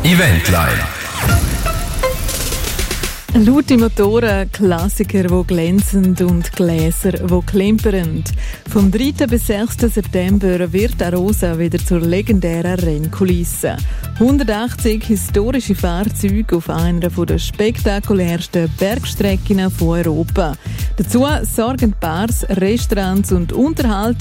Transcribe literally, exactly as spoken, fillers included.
Eventline. Laute Motoren, Klassiker, die glänzen und Gläser, die klimpern. Vom dritten bis sechsten September wird Arosa wieder zur legendären Rennkulisse. hundertachtzig historische Fahrzeuge auf einer der spektakulärsten Bergstrecken von Europa. Dazu sorgen Bars, Restaurants und Unterhalt